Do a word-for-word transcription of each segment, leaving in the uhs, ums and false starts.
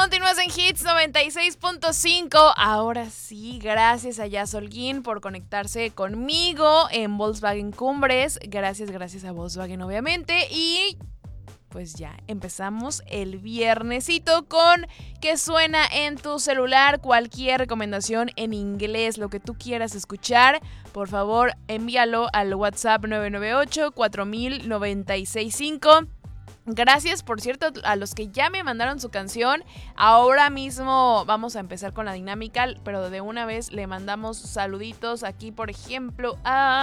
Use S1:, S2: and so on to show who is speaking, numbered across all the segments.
S1: Continúas en Hits noventa y seis punto cinco. Ahora sí, gracias a Jazz Holguín por conectarse conmigo en Volkswagen Cumbres. Gracias, gracias a Volkswagen, obviamente. Y pues ya empezamos el viernesito con ¿Qué suena en tu celular? Cualquier recomendación en inglés, lo que tú quieras escuchar, por favor envíalo al WhatsApp nueve nueve ocho, cuatro mil, noventa y seis cinco. Gracias, por cierto, a los que ya me mandaron su canción. Ahora mismo vamos a empezar con la dinámica, pero de una vez le mandamos saluditos aquí, por ejemplo,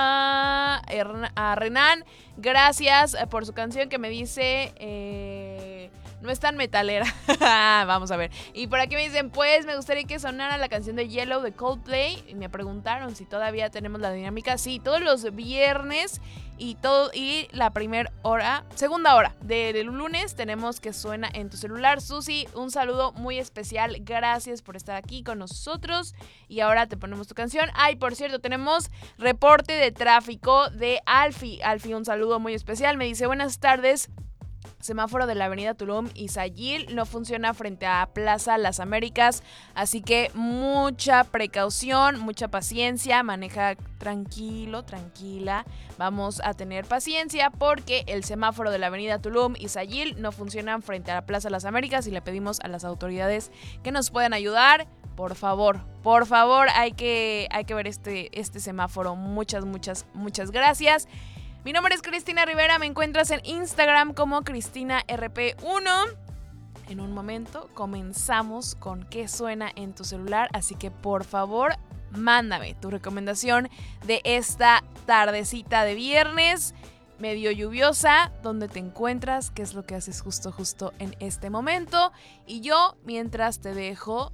S1: a, a Renan. Gracias por su canción que me dice... Eh, no es tan metalera. Vamos a ver. Y por aquí me dicen, pues me gustaría que sonara la canción de Yellow de Coldplay. Y me preguntaron si todavía tenemos la dinámica. Sí, todos los viernes y todo y la primera hora, segunda hora del lunes tenemos Que suena en tu celular. Susi, un saludo muy especial. Gracias por estar aquí con nosotros. Y ahora te ponemos tu canción. Ay, por cierto, tenemos reporte de tráfico de Alfie. Alfie, un saludo muy especial. Me dice, buenas tardes. Semáforo de la avenida Tulum y Sayil no funciona frente a Plaza Las Américas, así que mucha precaución, mucha paciencia, maneja tranquilo, tranquila, vamos a tener paciencia porque el semáforo de la avenida Tulum y Sayil no funcionan frente a la Plaza Las Américas y le pedimos a las autoridades que nos puedan ayudar. Por favor, por favor, hay que, hay que ver este, este semáforo. Muchas, muchas, muchas gracias. Mi nombre es Cristina Rivera, me encuentras en Instagram como Cristina R P uno. En un momento comenzamos con ¿Qué suena en tu celular? Así que por favor, mándame tu recomendación de esta tardecita de viernes, medio lluviosa, donde te encuentras, qué es lo que haces justo, justo en este momento. Y yo, mientras te dejo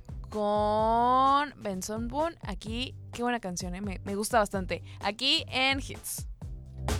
S1: con Benson Boone, aquí, qué buena canción, ¿eh? me, me gusta bastante, aquí en Hits.